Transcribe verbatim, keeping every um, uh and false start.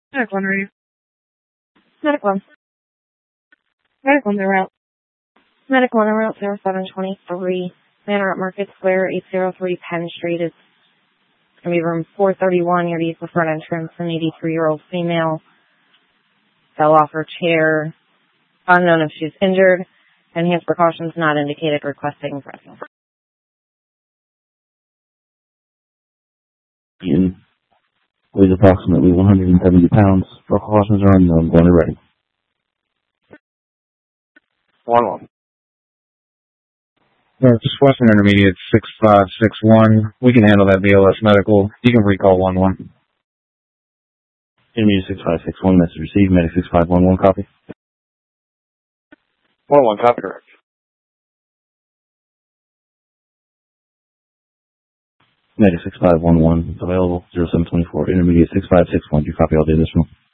Medic one, ready. Medic one. Medic one, they're out. Medic one, they're out zero seven twenty-three. Manor at Market Square, eight oh three Penn Street. It's going to be room four thirty-one. You're the front entrance. An eighty-three-year-old female fell off her chair. Unknown if she's injured. Enhanced precautions not indicated. Requesting presence. Ian weighs approximately one hundred seventy pounds. Precautions are unknown. Going to ready. one one. Just Western Intermediate six five six one. We can handle that B L S medical. You can recall one one. Intermediate six five six one. Message received. Medic six five one one. Copy. one one. Copy, correct. Medic six five one one. Available. zero seven two four. Intermediate six five six one. You copy all the additional.